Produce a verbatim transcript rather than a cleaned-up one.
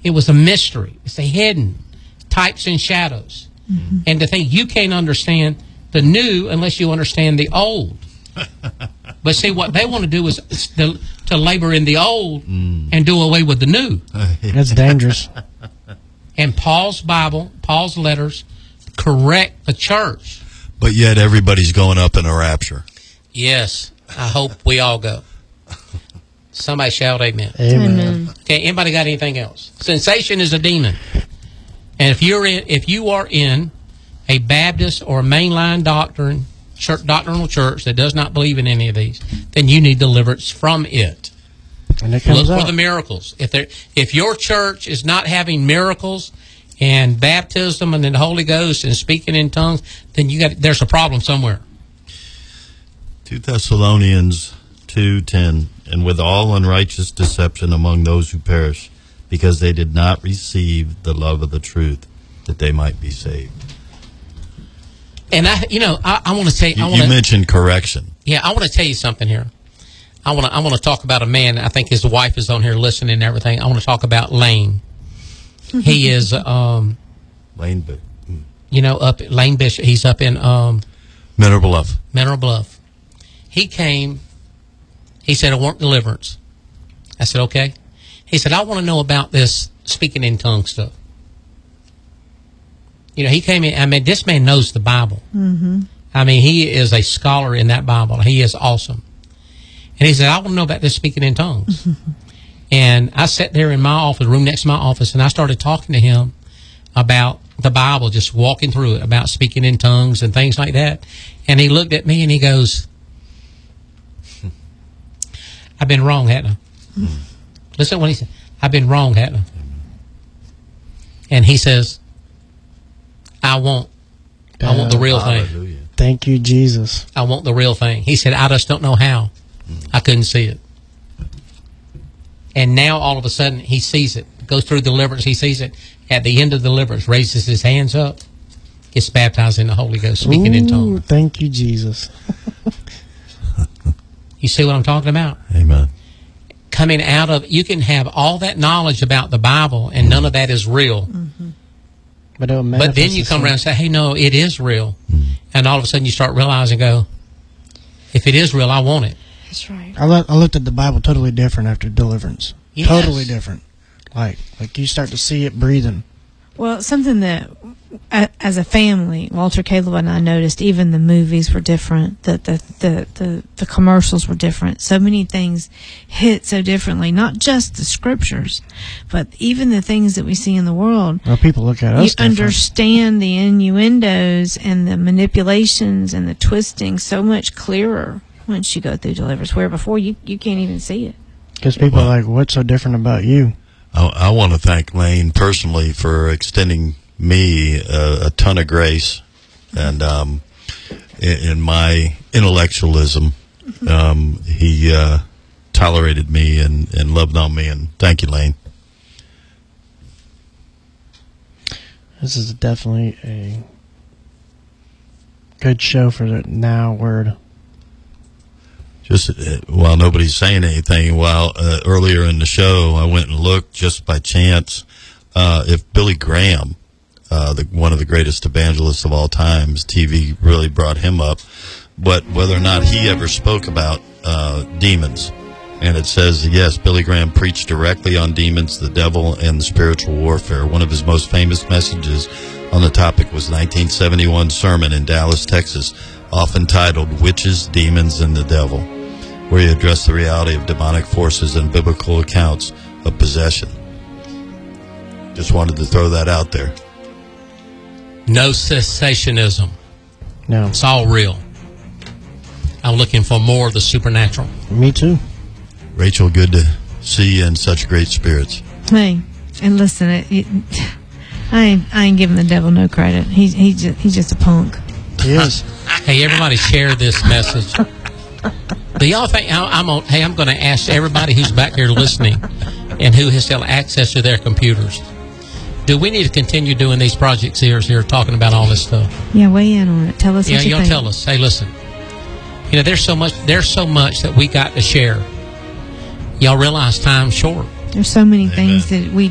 It was a mystery. It's a hidden types and shadows. Mm-hmm. And to think you can't understand the new unless you understand the old. But see, what they want to do is to, to labor in the old mm. and do away with the new. That's dangerous. And Paul's Bible, Paul's letters, correct the church. But yet everybody's going up in a rapture. Yes. I hope we all go. Somebody shout amen. Amen. Okay, anybody got anything else? Sensation is a demon. And if you're in, if you are in a Baptist or a mainline doctrine, church, doctrinal church that does not believe in any of these, then you need deliverance from it. And it comes Look out. for the miracles. If there, if your church is not having miracles and baptism and the Holy Ghost and speaking in tongues, then you got there's a problem somewhere. Two Thessalonians two ten, and with all unrighteous deception among those who perish, because they did not receive the love of the truth, that they might be saved. And I, you know, I, I want to say, You, I want you mentioned correction. Yeah, I want to tell you something here. I want to, I want to talk about a man. I think his wife is on here listening and everything. I want to talk about Lane. He is, um, Lane, but you know, up Lane Bishop. He's up in um, Mineral Bluff. Mineral Bluff. He came. He said, "I want deliverance." I said, "Okay." He said, "I want to know about this speaking in tongues stuff." You know, he came in. I mean, this man knows the Bible. Mm-hmm. I mean, he is a scholar in that Bible. He is awesome. And he said, "I want to know about this speaking in tongues." And I sat there in my office, room next to my office, and I started talking to him about the Bible, just walking through it, about speaking in tongues and things like that. And he looked at me and he goes, "I've been wrong, hadn't I?" Mm. Listen to what he said. "I've been wrong, hadn't I?" And he says, I want, I want the real thing. Hallelujah. Thank you, Jesus. I want the real thing. He said, "I just don't know how. I couldn't see it." And now all of a sudden he sees it. Goes through deliverance, he sees it. At the end of deliverance, raises his hands up, gets baptized in the Holy Ghost, speaking Ooh, in tongues. Thank you, Jesus. You see what I'm talking about? Amen. Coming out of, you can have all that knowledge about the Bible and none of that is real. Mm-hmm. But, it'll But then you manifest come itself. around and say, "Hey, no, it is real." And all of a sudden you start realizing, go, if it is real, I want it. That's right. I, lo- I looked at the Bible totally different after deliverance. Yes. Totally different. Like, like you start to see it breathing. Well, something that, uh, as a family, Walter, Caleb, and I noticed, even the movies were different. The, the the the the commercials were different. So many things hit so differently. Not just the scriptures, but even the things that we see in the world. Well, people look at You us different. understand the innuendos and the manipulations and the twisting so much clearer once you go through deliverance. Where before you you can't even see it. Because people Well- are like, what's so different about you? I, I want to thank Lane personally for extending me a, a ton of grace, and um, in, in my intellectualism, um, he uh, tolerated me and, and loved on me, and thank you, Lane. This is definitely a good show for the now word. Just uh, while nobody's saying anything, while uh, earlier in the show, I went and looked just by chance uh, if Billy Graham, uh, the, one of the greatest evangelists of all times, T V really brought him up, but whether or not he ever spoke about uh, demons. And it says, yes, Billy Graham preached directly on demons, the devil, and the spiritual warfare. One of his most famous messages on the topic was nineteen seventy-one sermon in Dallas, Texas, often titled Witches, Demons, and the Devil, where he addressed the reality of demonic forces and biblical accounts of possession. Just wanted to throw that out there. No cessationism. No. It's all real. I'm looking for more of the supernatural. Me too. Rachel, good to see you in such great spirits. Hey, and listen, it, it, I ain't I ain't giving the devil no credit. He's he just he's just a punk. He is. Hey, everybody, share this message. Do y'all think I- I'm on? Hey, I'm going to ask everybody who's back here listening and who has still access to their computers. Do we need to continue doing these project series here, talking about all this stuff? Yeah, weigh in on it. Tell us Yeah, what you y'all think. tell us. Hey, listen. You know, there's so much. There's so much that we got to share. Y'all realize time's short. There's so many Amen. things that we